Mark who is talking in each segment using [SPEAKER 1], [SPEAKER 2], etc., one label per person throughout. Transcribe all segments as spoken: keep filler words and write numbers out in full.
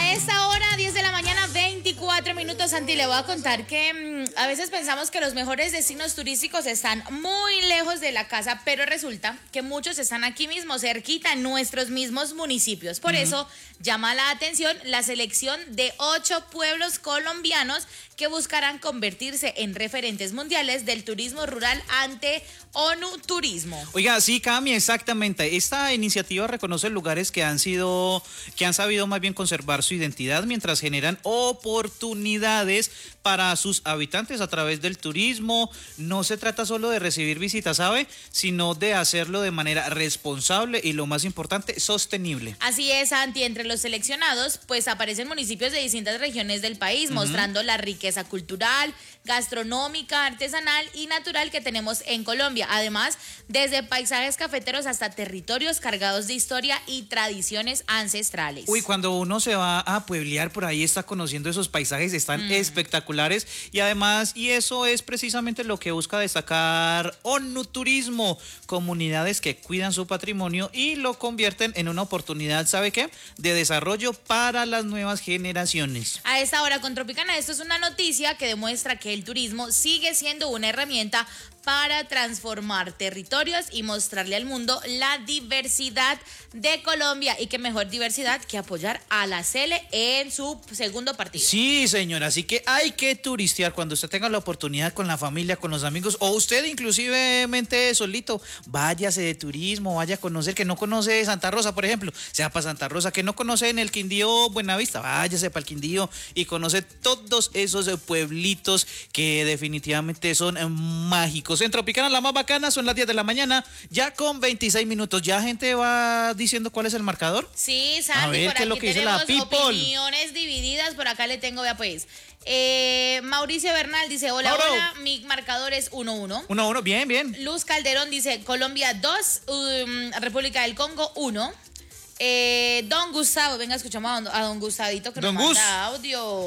[SPEAKER 1] A esta hora, diez de la mañana, veinticuatro minutos, Santi, le voy a contar que mmm, a veces pensamos que los mejores destinos turísticos están muy lejos de la casa, pero resulta que muchos están aquí mismo, cerquita, en nuestros mismos municipios. Por uh-huh. eso llama la atención la selección de ocho pueblos colombianos que buscarán convertirse en referentes mundiales del turismo rural ante ONU Turismo.
[SPEAKER 2] Oiga, sí, Cami, exactamente. Esta iniciativa reconoce lugares que han sido, que han sabido más bien conservar su identidad mientras generan oportunidades para sus habitantes a través del turismo. No se trata solo de recibir visitas, ¿sabe? Sino de hacerlo de manera responsable y, lo más importante, sostenible.
[SPEAKER 1] Así es, Santi. Entre los seleccionados, pues aparecen municipios de distintas regiones del país, uh-huh. mostrando la riqueza cultural, gastronómica, artesanal y natural que tenemos en Colombia. Además, desde paisajes cafeteros hasta territorios cargados de historia y tradiciones ancestrales.
[SPEAKER 2] Uy, cuando uno se va a pueblear por ahí, está conociendo esos paisajes, están mm. espectaculares. Y además, y eso es precisamente lo que busca destacar ONU Turismo, comunidades que cuidan su patrimonio y lo convierten en una oportunidad, ¿sabe qué?, de desarrollo para las nuevas generaciones.
[SPEAKER 1] A esta hora con Tropicana, esto es una noticia que demuestra que el turismo sigue siendo una herramienta para transformar territorios y mostrarle al mundo la diversidad de Colombia. Y qué mejor diversidad que apoyar a la Cele en su segundo partido.
[SPEAKER 2] Sí, señora, así que hay que turistear cuando usted tenga la oportunidad, con la familia, con los amigos, o usted inclusivemente solito. Váyase de turismo, vaya a conocer, que no conoce Santa Rosa, por ejemplo, sea para Santa Rosa, que no conoce en el Quindío Buenavista, váyase para el Quindío y conoce todos esos pueblitos que definitivamente son mágicos. En Tropicana, la más bacana, son las diez de la mañana, ya con veintiséis minutos. ¿Ya gente va diciendo cuál es el marcador?
[SPEAKER 1] Sí, Santi,
[SPEAKER 2] a ver,
[SPEAKER 1] por
[SPEAKER 2] ¿qué es lo
[SPEAKER 1] aquí
[SPEAKER 2] que dice la people?
[SPEAKER 1] Opiniones divididas, por acá le tengo, vea pues. Eh, Mauricio Bernal dice, hola,
[SPEAKER 2] Mauro.
[SPEAKER 1] hola, mi marcador es uno uno.
[SPEAKER 2] uno uno, bien, bien.
[SPEAKER 1] Luz Calderón dice, Colombia dos, um, República del Congo uno. Eh, Don Gustavo, venga, escuchamos a don, a don Gustavito que
[SPEAKER 2] don
[SPEAKER 1] nos
[SPEAKER 2] Gus.
[SPEAKER 1] manda audio.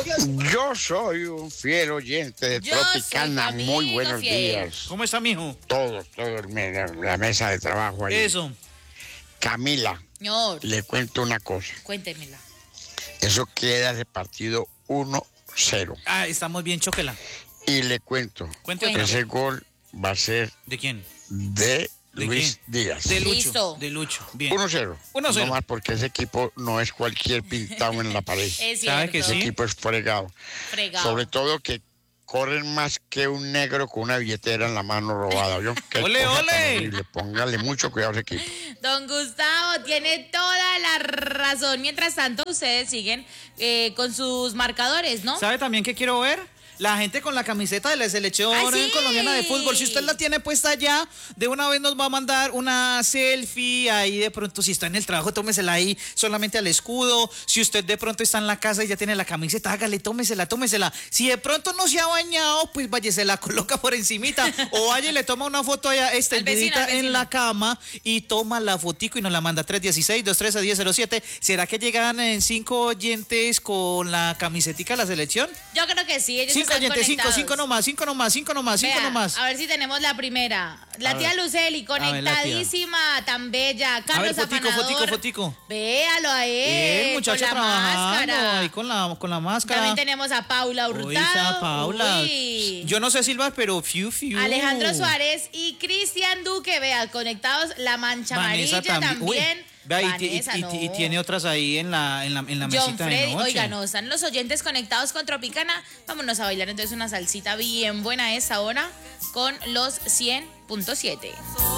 [SPEAKER 3] Yo soy un fiel oyente de
[SPEAKER 1] Yo
[SPEAKER 3] Tropicana. Muy buenos
[SPEAKER 1] fiel.
[SPEAKER 3] días.
[SPEAKER 2] ¿Cómo está, mijo?
[SPEAKER 3] Todos, todos, la mesa de trabajo ahí.
[SPEAKER 2] Eso.
[SPEAKER 3] Camila,
[SPEAKER 1] Señor,
[SPEAKER 3] le cuento una cosa.
[SPEAKER 1] cuéntemela.
[SPEAKER 3] Eso queda de partido uno cero.
[SPEAKER 2] Ah, estamos bien, chóquela.
[SPEAKER 3] Y le cuento
[SPEAKER 2] Cuente
[SPEAKER 3] que
[SPEAKER 2] otra.
[SPEAKER 3] ese gol va a ser
[SPEAKER 2] ¿De quién?
[SPEAKER 3] de
[SPEAKER 2] ¿De
[SPEAKER 3] Luis
[SPEAKER 2] quién?
[SPEAKER 3] Díaz.
[SPEAKER 2] De Lucho.
[SPEAKER 1] Listo.
[SPEAKER 2] De Lucho, bien.
[SPEAKER 3] uno cero.
[SPEAKER 2] uno cero.
[SPEAKER 3] No más porque ese equipo no es cualquier pintado en la pared.
[SPEAKER 1] Es
[SPEAKER 2] ¿Sabe
[SPEAKER 1] cierto.
[SPEAKER 2] que
[SPEAKER 3] Ese
[SPEAKER 2] sí?
[SPEAKER 3] equipo es fregado.
[SPEAKER 1] Fregado.
[SPEAKER 3] Sobre todo que corren más que un negro con una billetera en la mano robada. ¿Vio? Qué
[SPEAKER 2] ¡Ole,
[SPEAKER 3] cosa tan
[SPEAKER 2] ole!
[SPEAKER 3] horrible. Póngale mucho cuidado a ese equipo.
[SPEAKER 1] Don Gustavo tiene toda la razón. Mientras tanto, ustedes siguen eh, con sus marcadores, ¿no?
[SPEAKER 2] ¿Sabe también qué quiero ver? La gente con la camiseta de la selección
[SPEAKER 1] ¡Ah, sí!
[SPEAKER 2] colombiana de fútbol. Si usted la tiene puesta ya, de una vez nos va a mandar una selfie. Ahí de pronto, si está en el trabajo, tómesela ahí solamente al escudo. Si usted de pronto está en la casa y ya tiene la camiseta, hágale, tómesela, tómesela. Si de pronto no se ha bañado, pues vaya, se la coloca por encimita. O vaya y le toma una foto allá extendidita en la cama y toma la fotico y nos la manda. Tres uno seis, dos uno tres, uno cero cero siete. ¿Será que llegan en cinco oyentes con la camisetica de la selección?
[SPEAKER 1] Yo creo que sí. Ellos
[SPEAKER 2] Cinco
[SPEAKER 1] están
[SPEAKER 2] oyentes, cinco,
[SPEAKER 1] conectados.
[SPEAKER 2] cinco nomás, cinco nomás, cinco nomás, cinco
[SPEAKER 1] Vea,
[SPEAKER 2] nomás.
[SPEAKER 1] a ver si tenemos la primera. La
[SPEAKER 2] A
[SPEAKER 1] tía
[SPEAKER 2] ver.
[SPEAKER 1] Luceli,
[SPEAKER 2] ver, la tía.
[SPEAKER 1] conectadísima, tan bella. Carlos
[SPEAKER 2] fotico,
[SPEAKER 1] Afanador.
[SPEAKER 2] fotico, fotico.
[SPEAKER 1] Véalo a él.
[SPEAKER 2] Bien, muchacho
[SPEAKER 1] con la
[SPEAKER 2] trabajando
[SPEAKER 1] máscara.
[SPEAKER 2] ahí con la, con la máscara.
[SPEAKER 1] También tenemos a Paula Hurtado.
[SPEAKER 2] Uy, esa Paula.
[SPEAKER 1] Uy.
[SPEAKER 2] Yo no sé silbar, pero fiu, fiu.
[SPEAKER 1] Alejandro Suárez y Cristian Duque, vea, conectados. La Mancha
[SPEAKER 2] Vanessa
[SPEAKER 1] Amarilla
[SPEAKER 2] también. Uy,
[SPEAKER 1] también.
[SPEAKER 2] vea, y,
[SPEAKER 1] Vanessa,
[SPEAKER 2] y- y-
[SPEAKER 1] no.
[SPEAKER 2] y tiene otras ahí en la, en la, en la
[SPEAKER 1] John
[SPEAKER 2] mesita
[SPEAKER 1] Freddy,
[SPEAKER 2] de noche.
[SPEAKER 1] oiga, no, están los oyentes conectados con Tropicana. Vámonos a bailar entonces una salsita bien buena a esa hora con los cien punto siete.